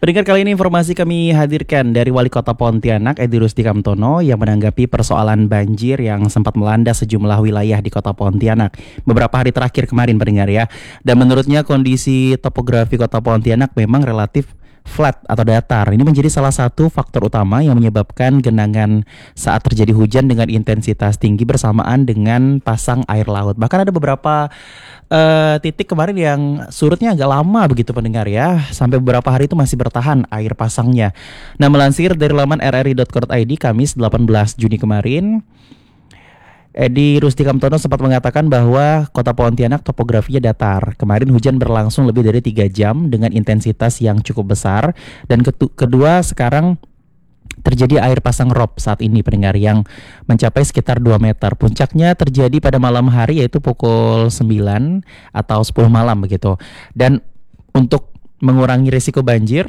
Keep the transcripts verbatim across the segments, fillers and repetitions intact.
Pendengar, kali ini informasi kami hadirkan dari Wali Kota Pontianak, Edi Rusdi Kamtono, yang menanggapi persoalan banjir yang sempat melanda sejumlah wilayah di Kota Pontianak beberapa hari terakhir kemarin, pendengar ya. Dan menurutnya kondisi topografi Kota Pontianak memang relatif flat atau datar. Ini menjadi salah satu faktor utama yang menyebabkan genangan saat terjadi hujan dengan intensitas tinggi bersamaan dengan pasang air laut. Bahkan ada beberapa uh, titik kemarin yang surutnya agak lama begitu, pendengar ya. Sampai beberapa hari itu masih bertahan air pasangnya. Nah, melansir dari laman r r i dot co dot i d Kamis delapan belas Juni kemarin, Edi Rusdi Kamtono sempat mengatakan bahwa Kota Pontianak topografinya datar. Kemarin hujan berlangsung lebih dari tiga jam dengan intensitas yang cukup besar. Dan ketu- kedua sekarang terjadi air pasang rob saat ini, pendengar, yang mencapai sekitar dua meter. Puncaknya terjadi pada malam hari, yaitu pukul sembilan atau sepuluh malam begitu. Dan untuk mengurangi risiko banjir,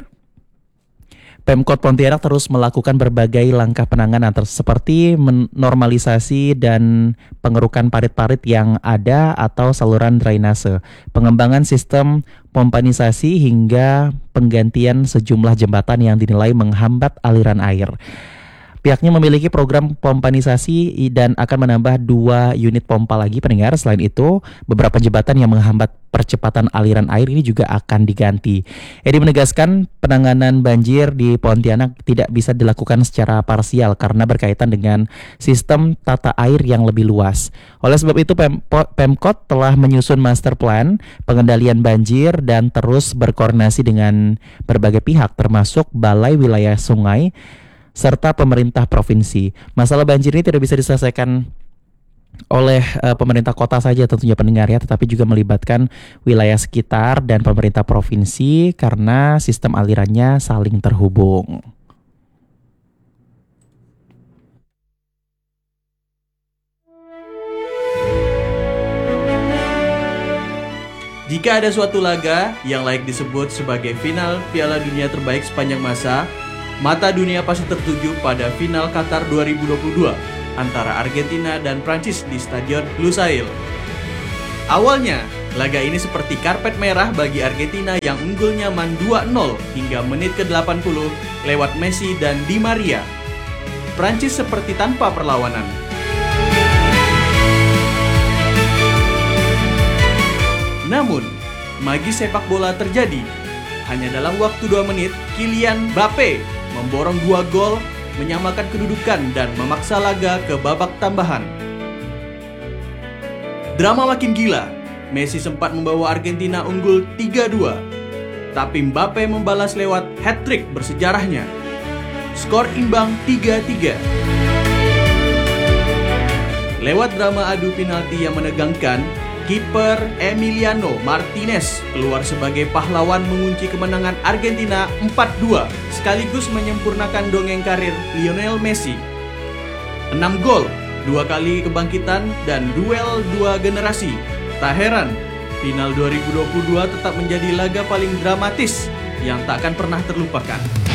Pemkot Pontianak terus melakukan berbagai langkah penanganan seperti normalisasi dan pengerukan parit-parit yang ada atau saluran drainase, pengembangan sistem pompanisasi hingga penggantian sejumlah jembatan yang dinilai menghambat aliran air. Pihaknya memiliki program pompanisasi dan akan menambah dua unit pompa lagi, pendengar. Selain itu, beberapa jembatan yang menghambat percepatan aliran air ini juga akan diganti. Edi menegaskan penanganan banjir di Pontianak tidak bisa dilakukan secara parsial karena berkaitan dengan sistem tata air yang lebih luas. Oleh sebab itu, Pemkot telah menyusun master plan pengendalian banjir dan terus berkoordinasi dengan berbagai pihak termasuk Balai Wilayah Sungai serta pemerintah provinsi. Masalah banjir ini tidak bisa diselesaikan oleh uh, pemerintah kota saja tentunya, pendengar ya, tetapi juga melibatkan wilayah sekitar dan pemerintah provinsi karena sistem alirannya saling terhubung. Jika ada suatu laga yang layak disebut sebagai final Piala Dunia terbaik sepanjang masa, mata dunia pasti tertuju pada final Qatar dua ribu dua puluh dua antara Argentina dan Prancis di Stadion Lusail. Awalnya, laga ini seperti karpet merah bagi Argentina yang unggul nyaman dua nol hingga menit ke delapan puluh lewat Messi dan Di Maria. Prancis seperti tanpa perlawanan. Namun, magis sepak bola terjadi. Hanya dalam waktu dua menit, Kylian Mbappe memborong dua gol, menyamakan kedudukan dan memaksa laga ke babak tambahan. Drama makin gila. Messi sempat membawa Argentina unggul tiga dua, tapi Mbappe membalas lewat hat-trick bersejarahnya. Skor imbang tiga tiga. Lewat drama adu penalti yang menegangkan, kiper Emiliano Martinez keluar sebagai pahlawan mengunci kemenangan Argentina empat dua, sekaligus menyempurnakan dongeng karir Lionel Messi. enam gol, dua kali kebangkitan, dan duel dua generasi. Tak heran, final dua ribu dua puluh dua tetap menjadi laga paling dramatis yang tak akan pernah terlupakan.